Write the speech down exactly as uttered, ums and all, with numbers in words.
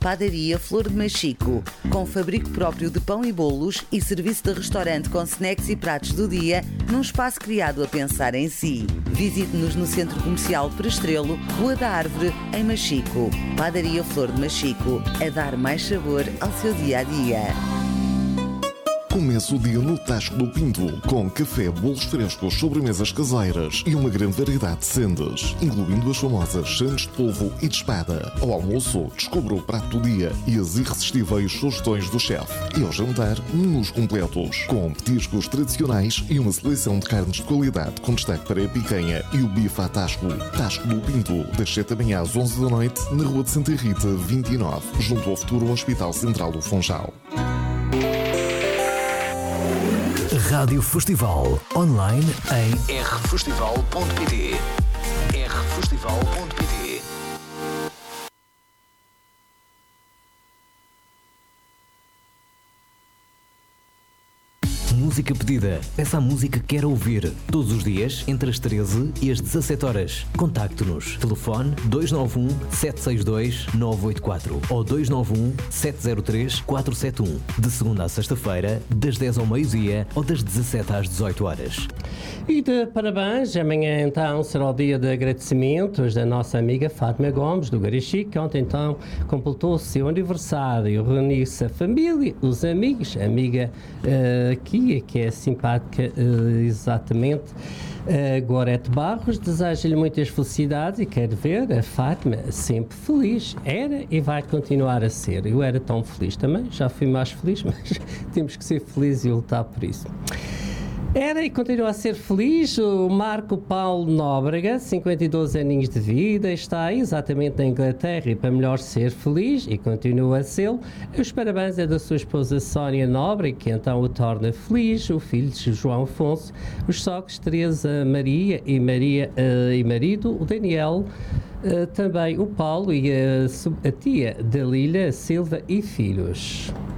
Padaria Flor de Machico, com fabrico próprio de pão e bolos e serviço de restaurante com snacks e pratos do dia, num espaço criado a pensar em si. Visite-nos no Centro Comercial Prestrelo, Rua da Árvore, em Machico. Padaria Flor de Machico, a dar mais sabor ao seu dia-a-dia. Começa o dia no Tasco do Pinto, com café, bolos frescos, sobremesas caseiras e uma grande variedade de sendas, incluindo as famosas sandes de polvo e de espada. Ao almoço, descubra o prato do dia e as irresistíveis sugestões do chefe. E ao jantar, menus completos, com petiscos tradicionais e uma seleção de carnes de qualidade, com destaque para a picanha e o bife à Tasco. Tasco do Pinto, das sete da manhã às onze da noite, na Rua de Santa Rita, vinte e nove, junto ao futuro Hospital Central do Funchal. Rádio Festival, online em r festival ponto p t. r festival ponto p t. Música pedida. Peça a música que quer ouvir. Todos os dias, entre as treze e as dezassete horas. Contacte-nos. Telefone dois nove um, sete seis dois, nove oito quatro ou dois nove um, sete zero três, quatro sete um. De segunda a sexta-feira, das dez ao meio-dia ou das dezassete às dezoito horas. E de parabéns, amanhã então será o dia de agradecimentos da nossa amiga Fátima Gomes, do Garichi, que ontem então completou o seu aniversário. Reuniu-se a família, os amigos, a amiga uh, Kia, que é simpática, uh, exatamente, uh, Gorete Barros, deseja-lhe muitas felicidades e quer ver a Fátima sempre feliz. Era e vai continuar a ser. Eu era tão feliz também, já fui mais feliz, mas temos que ser felizes e lutar por isso. Era e continua a ser feliz o Marco Paulo Nóbrega, cinquenta e dois aninhos de vida, está exatamente na Inglaterra e para melhor ser feliz e continua a ser. Os parabéns é da sua esposa Sónia Nóbrega, que então o torna feliz, o filho de João Afonso, os sogros Teresa Maria e Maria uh, e marido, o Daniel, uh, também o Paulo e a, a tia Dalila Silva e filhos.